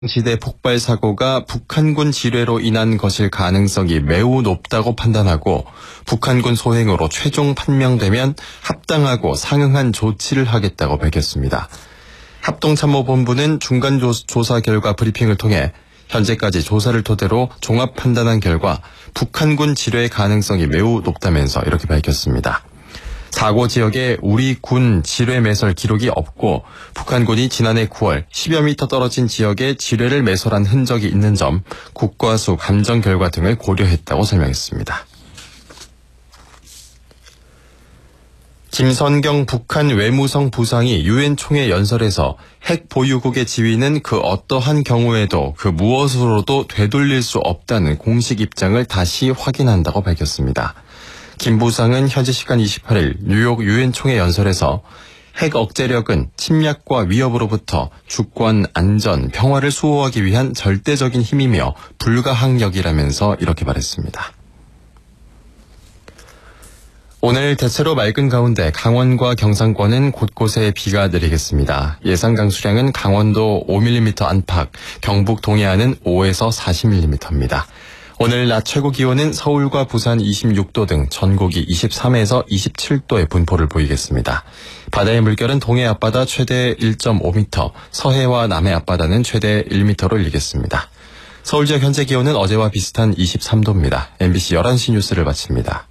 지대 폭발 사고가 북한군 지뢰로 인한 것일 가능성이 매우 높다고 판단하고 북한군 소행으로 최종 판명되면 합당하고 상응한 조치를 하겠다고 밝혔습니다. 합동참모본부는 중간조사 결과 브리핑을 통해 현재까지 조사를 토대로 종합 판단한 결과 북한군 지뢰 가능성이 매우 높다면서 이렇게 밝혔습니다. 사고 지역에 우리 군 지뢰 매설 기록이 없고 북한군이 지난해 9월 10여 미터 떨어진 지역에 지뢰를 매설한 흔적이 있는 점, 국과수 감정 결과 등을 고려했다고 설명했습니다. 김선경 북한 외무성 부상이 유엔 총회 연설에서 핵 보유국의 지위는 그 어떠한 경우에도 그 무엇으로도 되돌릴 수 없다는 공식 입장을 다시 확인한다고 밝혔습니다. 김 부상은 현지 시간 28일 뉴욕 유엔 총회 연설에서 핵 억제력은 침략과 위협으로부터 주권, 안전, 평화를 수호하기 위한 절대적인 힘이며 불가항력이라면서 이렇게 말했습니다. 오늘 대체로 맑은 가운데 강원과 경상권은 곳곳에 비가 내리겠습니다. 예상 강수량은 강원도 5mm 안팎, 경북 동해안은 5에서 40mm입니다. 오늘 낮 최고 기온은 서울과 부산 26도 등 전국이 23에서 27도의 분포를 보이겠습니다. 바다의 물결은 동해 앞바다 최대 1.5m, 서해와 남해 앞바다는 최대 1m로 일겠습니다. 서울 지역 현재 기온은 어제와 비슷한 23도입니다. MBC 11시 뉴스를 마칩니다.